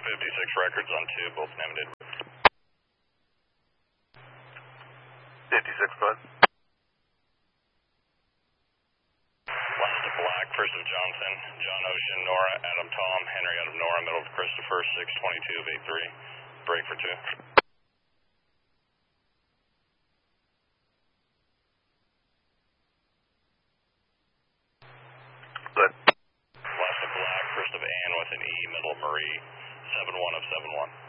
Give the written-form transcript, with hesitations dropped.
56 records on 2, both named. 56, bud. Last of Black, first of Johnson, John Ocean, Nora, Adam Tom, Henry out of Nora, middle of Christopher, 622 of 83, break for 2. Good. Last of Black, first of Ann with an E, middle of Marie, 71 of 71.